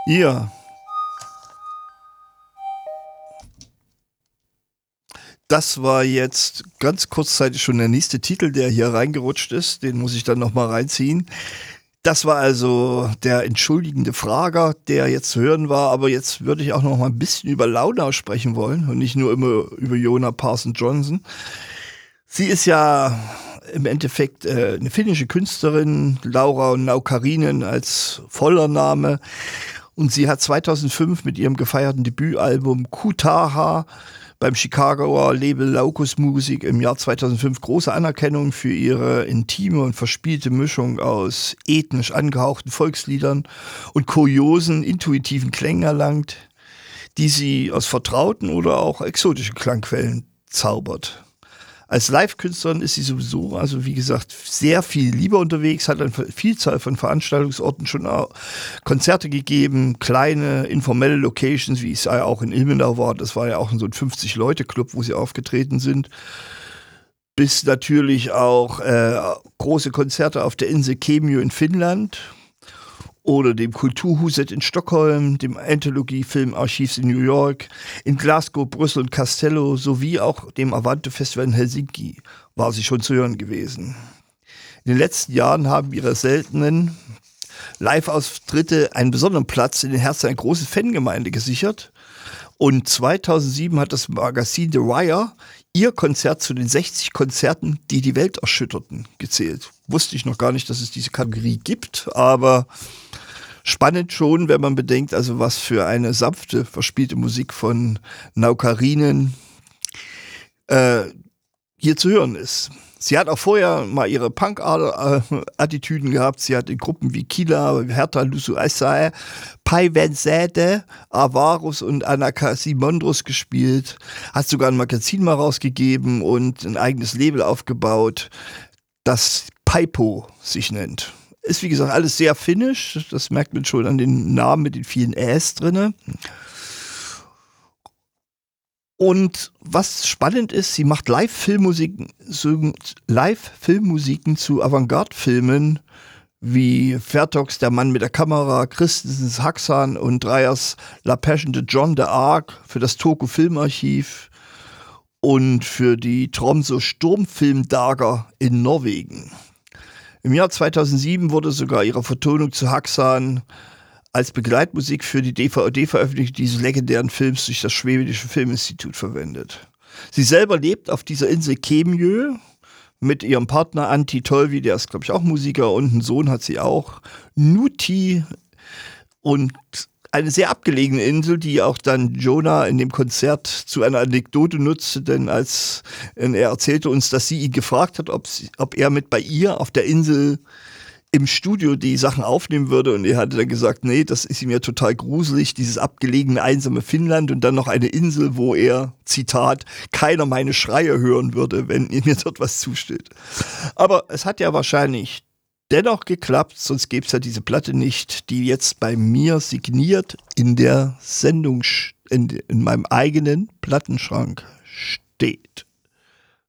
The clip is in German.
Ja, das war jetzt ganz kurzzeitig schon der nächste Titel, der hier reingerutscht ist. Den muss ich dann nochmal reinziehen. Das war also der entschuldigende Frager, der jetzt zu hören war. Aber jetzt würde ich auch noch mal ein bisschen über Launa sprechen wollen und nicht nur immer über Joona Parsons-Johnson. Sie ist ja im Endeffekt eine finnische Künstlerin, Laura Naukarinen als voller Name. Und sie hat 2005 mit ihrem gefeierten Debütalbum Kutaha beim Chicagoer Label Laukus Musik im Jahr 2005 große Anerkennung für ihre intime und verspielte Mischung aus ethnisch angehauchten Volksliedern und kuriosen, intuitiven Klängen erlangt, die sie aus vertrauten oder auch exotischen Klangquellen zaubert. Als Live-Künstlerin ist sie sowieso, also wie gesagt, sehr viel lieber unterwegs, hat eine Vielzahl von Veranstaltungsorten schon Konzerte gegeben, kleine, informelle Locations, wie es ja auch in Ilmenau war. Das war ja auch so ein 50-Leute-Club, wo sie aufgetreten sind. Bis natürlich auch große Konzerte auf der Insel Kemio in Finnland oder dem Kulturhuset in Stockholm, dem Anthologie-Filmarchivs in New York, in Glasgow, Brüssel und Castello sowie auch dem Avante-Festival in Helsinki war sie schon zu hören gewesen. In den letzten Jahren haben ihre seltenen Live-Auftritte einen besonderen Platz in den Herzen einer großen Fangemeinde gesichert. Und 2007 hat das Magazin The Wire ihr Konzert zu den 60 Konzerten, die die Welt erschütterten, gezählt. Wusste ich noch gar nicht, dass es diese Kategorie gibt, aber spannend schon, wenn man bedenkt, also was für eine sanfte, verspielte Musik von Naukarinen hier zu hören ist. Sie hat auch vorher mal ihre Punk-Attitüden gehabt. Sie hat in Gruppen wie Kila, Hertha Lusu Asae, Pai Vensede, Avarus und Anakasimondros gespielt. Hat sogar ein Magazin mal rausgegeben und ein eigenes Label aufgebaut, das Paipo sich nennt. Ist wie gesagt alles sehr finnisch. Das merkt man schon an den Namen mit den vielen Äs drinne. Und was spannend ist, sie macht Live-Filmmusiken zu Avantgarde-Filmen wie Vertogs Der Mann mit der Kamera, Christensens Haxan und Dreyers La Passion de John de Arc für das Turku Filmarchiv und für die Tromsø Sturmfilmdager in Norwegen. Im Jahr 2007 wurde sogar ihre Vertonung zu Haxan als Begleitmusik für die DVD-Veröffentlichung dieses legendären Films durch das Schwedische Filminstitut verwendet. Sie selber lebt auf dieser Insel Kemjö mit ihrem Partner Antti Tolvi, der ist, glaube ich, auch Musiker, und einen Sohn hat sie auch, Nuti, und eine sehr abgelegene Insel, die auch dann Joona in dem Konzert zu einer Anekdote nutzte, denn er erzählte uns, dass sie ihn gefragt hat, ob er mit bei ihr auf der Insel im Studio die Sachen aufnehmen würde, und er hatte dann gesagt, nee, das ist ihm ja total gruselig, dieses abgelegene, einsame Finnland und dann noch eine Insel, wo er, Zitat, keiner meine Schreie hören würde, wenn mir dort was zusteht. Aber es hat ja wahrscheinlich dennoch geklappt, sonst gäbe es ja diese Platte nicht, die jetzt bei mir signiert in der Sendung, in meinem eigenen Plattenschrank steht.